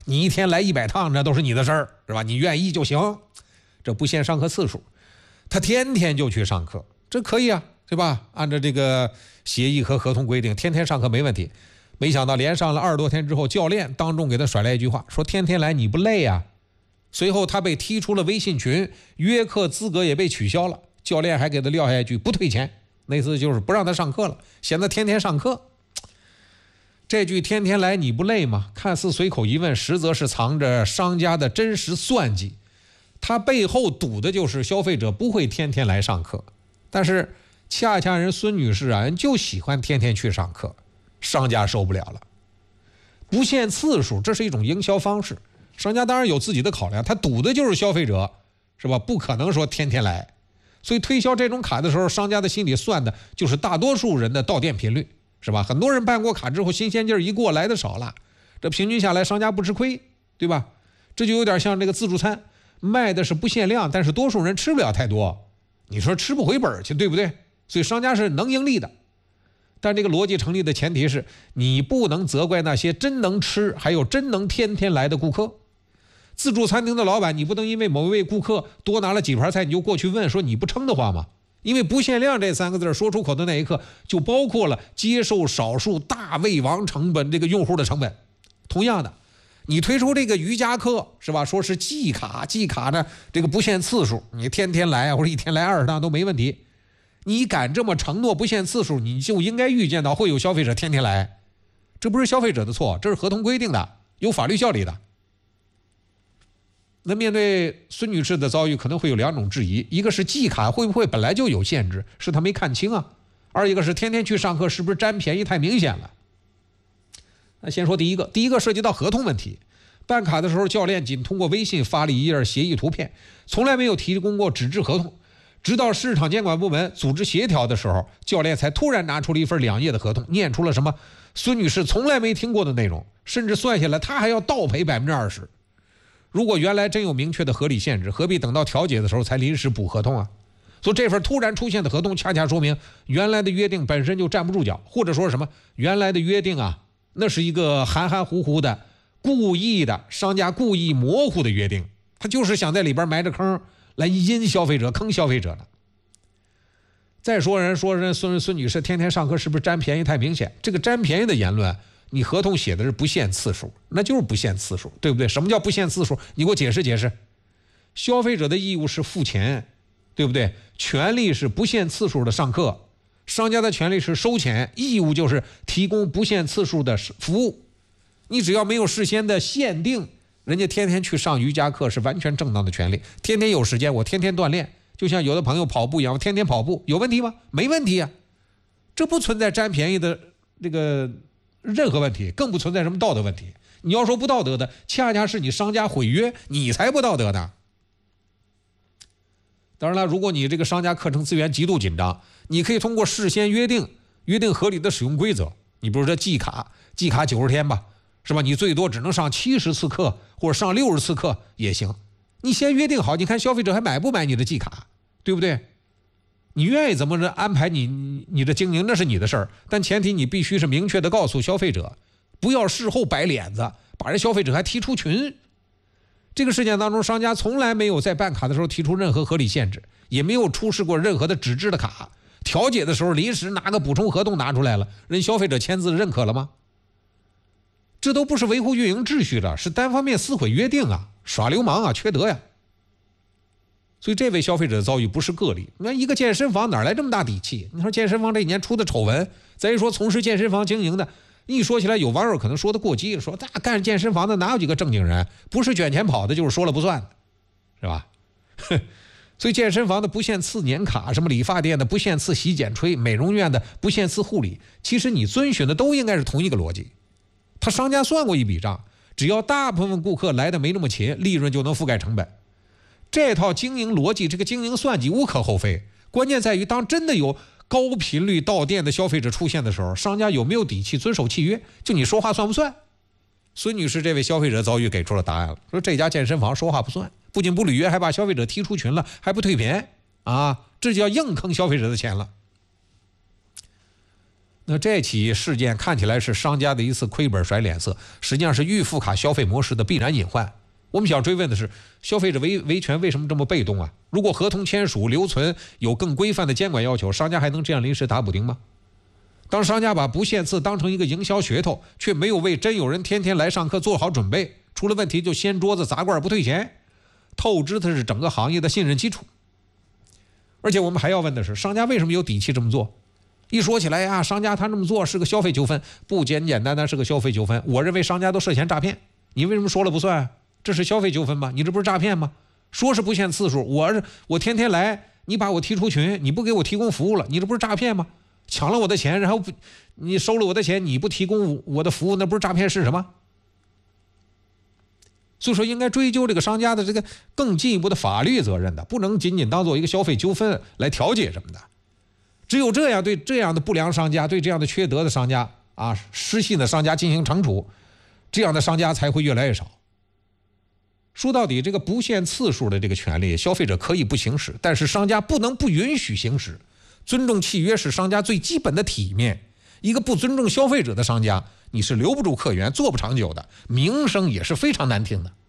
你一天来100趟，这都是你的事儿，是吧？你愿意就行。这不限上课次数，他天天就去上课，这可以啊，对吧？按照这个协议和合同规定，天天上课没问题。没想到连上了20多天之后，教练当众给他甩来一句话，说天天来你不累啊？随后他被踢出了微信群，约课资格也被取消了。教练还给他撂下一句不退钱，那次就是不让他上课了，嫌他天天上课。这句天天来你不累吗？看似随口一问，实则是藏着商家的真实算计。他背后赌的就是消费者不会天天来上课，但是恰恰人孙女士啊，人就喜欢天天去上课，商家受不了了。不限次数，这是一种营销方式，商家当然有自己的考量，他赌的就是消费者，是吧？不可能说天天来，所以推销这种卡的时候，商家的心里算的就是大多数人的到店频率，是吧？很多人办过卡之后，新鲜劲儿一过来的少了，这平均下来商家不吃亏，对吧？这就有点像这个自助餐，卖的是不限量，但是多数人吃不了太多，你说吃不回本去，对不对？所以商家是能盈利的，但这个逻辑成立的前提是你不能责怪那些真能吃还有真能天天来的顾客。自助餐厅的老板，你不能因为某一位顾客多拿了几盘菜，你就过去问说你不撑的话吗？因为不限量这3个字说出口的那一刻，就包括了接受少数大胃王成本这个用户的成本。同样的，你推出这个瑜伽课，是吧？说是季卡呢，这个不限次数，你天天来或者一天来20趟都没问题。你敢这么承诺不限次数，你就应该预见到会有消费者天天来，这不是消费者的错，这是合同规定的，有法律效力的。那面对孙女士的遭遇，可能会有2种质疑：一个是季卡会不会本来就有限制，是她没看清啊；二一个是天天去上课是不是占便宜太明显了。那先说第一个涉及到合同问题。办卡的时候，教练仅通过微信发了一页协议图片，从来没有提供过纸质合同。直到市场监管部门组织协调的时候，教练才突然拿出了一份2页的合同，念出了什么孙女士从来没听过的内容，甚至算下来她还要倒赔20%。如果原来真有明确的合理限制，何必等到调解的时候才临时补合同啊？所以这份突然出现的合同，恰恰说明原来的约定本身就站不住脚，或者说什么原来的约定啊，那是一个含含糊糊的、故意的，商家故意模糊的约定，他就是想在里边埋着坑来阴消费者、坑消费者的。再说人孙女士天天上课是不是占便宜太明显？这个占便宜的言论，你合同写的是不限次数，那就是不限次数，对不对？什么叫不限次数？你给我解释解释。消费者的义务是付钱，对不对？权利是不限次数的上课，商家的权利是收钱，义务就是提供不限次数的服务。你只要没有事先的限定，人家天天去上瑜伽课是完全正当的权利。天天有时间，我天天锻炼，就像有的朋友跑步一样，我天天跑步，有问题吗？没问题啊，这不存在占便宜的这个任何问题，更不存在什么道德问题。你要说不道德的，恰恰是你商家毁约，你才不道德呢。当然了，如果你这个商家课程资源极度紧张，你可以通过事先约定合理的使用规则。你比如说季卡90天吧，是吧？你最多只能上70次课或者上60次课也行。你先约定好，你看消费者还买不买你的季卡，对不对？你愿意怎么着安排你的经营，那是你的事儿，但前提你必须是明确的告诉消费者，不要事后摆脸子，把人消费者还踢出群。这个事件当中，商家从来没有在办卡的时候提出任何合理限制，也没有出示过任何的纸质的卡。调解的时候临时拿个补充合同拿出来了，人消费者签字认可了吗？这都不是维护运营秩序的，是单方面撕毁约定啊，耍流氓啊，缺德呀。所以这位消费者的遭遇不是个例。那一个健身房哪来这么大底气？你说健身房这一年出的丑闻，再一说从事健身房经营的，一说起来有网友可能说的过激，说干健身房的哪有几个正经人，不是卷钱跑的就是说了不算的，是吧？所以健身房的不限次年卡，什么理发店的不限次洗剪吹，美容院的不限次护理，其实你遵循的都应该是同一个逻辑。他商家算过一笔账，只要大部分顾客来的没那么勤，利润就能覆盖成本。这套经营逻辑，这个经营算计无可厚非，关键在于当真的有高频率到店的消费者出现的时候，商家有没有底气遵守契约？就你说话算不算？孙女士这位消费者遭遇给出了答案了，说这家健身房说话不算，不仅不履约，还把消费者踢出群了，还不退钱啊，这就叫硬坑消费者的钱了。 那这起事件看起来是商家的一次亏本甩脸色，实际上是预付卡消费模式的必然隐患。我们想追问的是，消费者维权为什么这么被动啊？如果合同签署留存有更规范的监管要求，商家还能这样临时打补丁吗？当商家把不限次当成一个营销噱头，却没有为真有人天天来上课做好准备，出了问题就掀桌子砸罐不退钱，透支的是整个行业的信任基础。而且我们还要问的是，商家为什么有底气这么做？一说起来呀，商家他这么做是个消费纠纷，不简简单单是个消费纠纷。我认为商家都涉嫌诈骗，你为什么说了不算？这是消费纠纷吗？你这不是诈骗吗？说是不限次数，我天天来，你把我踢出群，你不给我提供服务了，你这不是诈骗吗？抢了我的钱，然后你收了我的钱，你不提供我的服务，那不是诈骗是什么？所以说应该追究这个商家的这个更进一步的法律责任的，不能仅仅当做一个消费纠纷来调解什么的。只有这样对这样的不良商家，对这样的缺德的商家啊，失信的商家进行惩处，这样的商家才会越来越少。说到底，这个不限次数的这个权利，消费者可以不行使，但是商家不能不允许行使。尊重契约是商家最基本的体面。一个不尊重消费者的商家，你是留不住客源，做不长久的，名声也是非常难听的。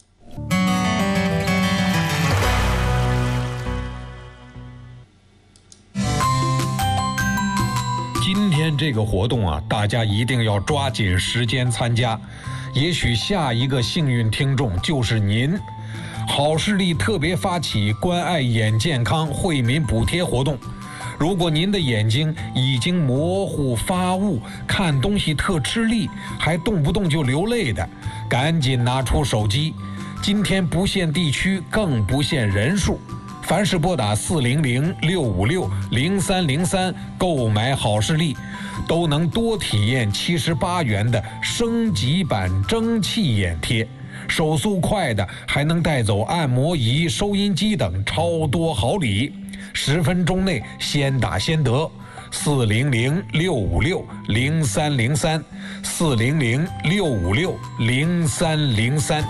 今天这个活动啊，大家一定要抓紧时间参加。也许下一个幸运听众就是您。好视力特别发起关爱眼健康惠民补贴活动。如果您的眼睛已经模糊发雾，看东西特吃力，还动不动就流泪的，赶紧拿出手机。今天不限地区，更不限人数，凡是拨打400-656-0303购买好视力，都能多体验78元的升级版蒸汽眼贴，手速快的还能带走按摩仪、收音机等超多好礼，10分钟内先打先得。400-656-0303，400-656-0303。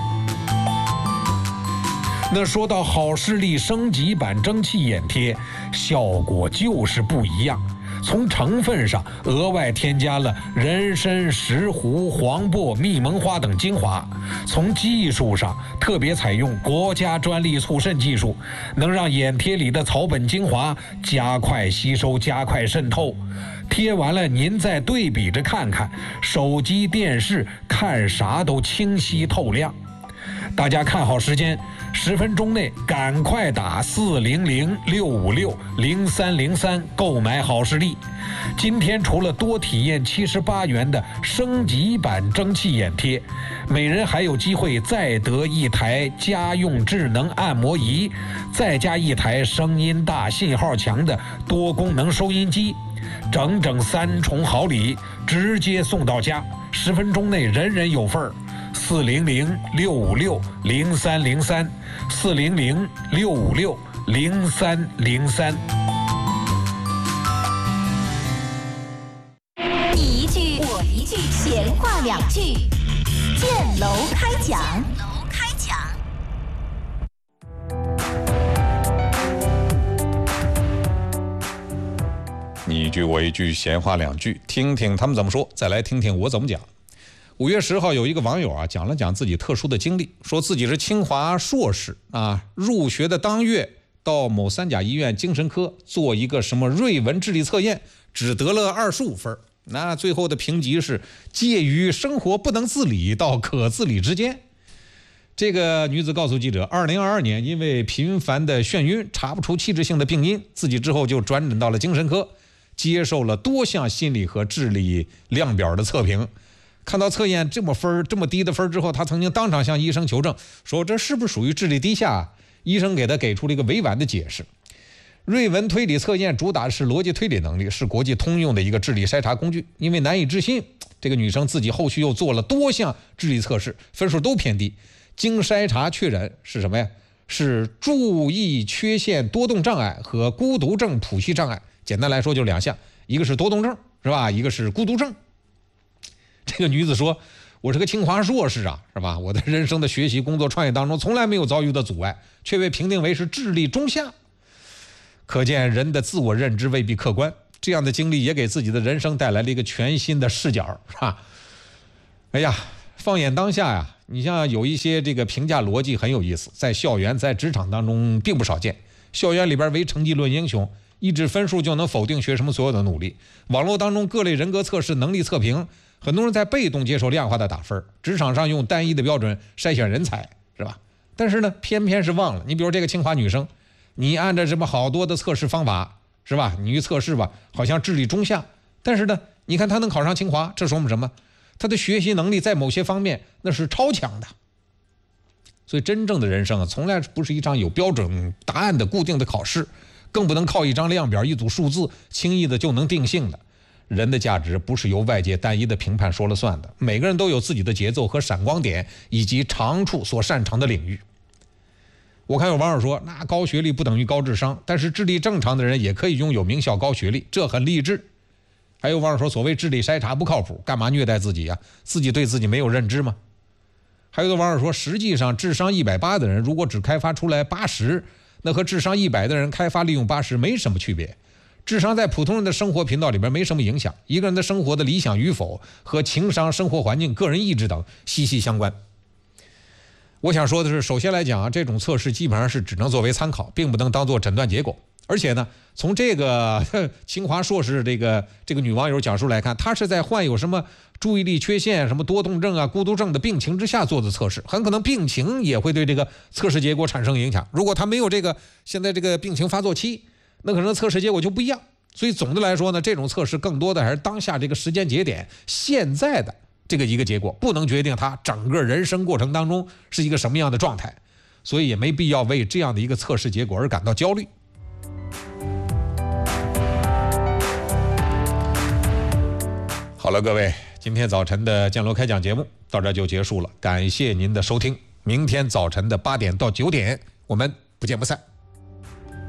那说到好视力升级版蒸汽眼贴，效果就是不一样。从成分上额外添加了人参、石斛、黄柏、蜜蒙花等精华，从技术上特别采用国家专利促渗技术，能让眼贴里的草本精华加快吸收、加快渗透。贴完了您再对比着看看，手机、电视看啥都清晰透亮。大家看好时间，10分钟内赶快打400-656-0303购买好视力。今天除了多体验78元的升级版蒸汽眼贴，每人还有机会再得一台家用智能按摩仪，再加一台声音大、信号强的多功能收音机，整整3重好礼，直接送到家，10分钟内人人有份儿。400-656-0303，400-656-0303。 你一句我一句，闲话2句，建楼开讲。 你一句我一句，闲话2句，听听他们怎么说，再来听听我怎么讲。5月10号，有一个网友啊讲了讲自己特殊的经历，说自己是清华硕士啊，入学的当月到某3甲医院精神科做一个什么瑞文智力测验，只得了25分，那最后的评级是介于生活不能自理到可自理之间。这个女子告诉记者，2022年因为频繁的眩晕，查不出器质性的病因，自己之后就转诊到了精神科，接受了多项心理和智力量表的测评。看到测验这么低的分之后，他曾经当场向医生求证，说这是不是属于智力低下？医生给出了一个委婉的解释。瑞文推理测验主打的是逻辑推理能力，是国际通用的一个智力筛查工具。因为难以置信，这个女生自己后续又做了多项智力测试，分数都偏低。经筛查确认是什么呀？是注意缺陷多动障碍和孤独症谱系障碍。简单来说就2项，一个是多动症，是吧？一个是孤独症。这个女子说，我是个清华硕士啊，是吧？我的人生的学习、工作、创业当中从来没有遭遇的阻碍，却被评定为是智力中下。可见人的自我认知未必客观。 这样的经历也给自己的人生带来了一个全新的视角，是吧？哎呀，放眼当下呀，你像有一些这个评价逻辑很有意思，在校园在职场当中并不少见。校园里边唯成绩论英雄，一纸分数就能否定学生们所有的努力。网络当中各类人格测试、能力测评，很多人在被动接受量化的打分，职场上用单一的标准筛选人才，是吧？但是呢，偏偏是忘了，你比如这个清华女生，你按照什么好多的测试方法，是吧？你去测试吧，好像智力中下，但是呢，你看她能考上清华，这说明什么？她的学习能力在某些方面那是超强的。所以真正的人生啊，从来不是一场有标准答案的固定的考试，更不能靠一张量表、一组数字轻易的就能定性的。人的价值不是由外界单一的评判说了算的，每个人都有自己的节奏和闪光点，以及长处所擅长的领域。我看有网友说，那高学历不等于高智商，但是智力正常的人也可以拥有名校高学历，这很励志。还有网友说，所谓智力筛查不靠谱，干嘛虐待自己呀？自己对自己没有认知吗？还有的网友说，实际上智商180的人如果只开发出来80，那和智商100的人开发利用80没什么区别。智商在普通人的生活频道里边没什么影响，一个人的生活的理想与否和情商、生活环境、个人意志等息息相关。我想说的是，首先来讲啊，这种测试基本上是只能作为参考，并不能当做诊断结果。而且呢，从这个清华硕士这个女网友讲述来看，她是在患有什么注意力缺陷、什么多动症啊、孤独症的病情之下做的测试，很可能病情也会对这个测试结果产生影响。如果她没有这个现在这个病情发作期，那可能测试结果就不一样。所以总的来说呢，这种测试更多的还是当下这个时间节点现在的这个一个结果，不能决定他整个人生过程当中是一个什么样的状态，所以也没必要为这样的一个测试结果而感到焦虑。好了，各位，今天早晨的建楼开讲节目到这就结束了，感谢您的收听。明天早晨的8点到9点，我们不见不散。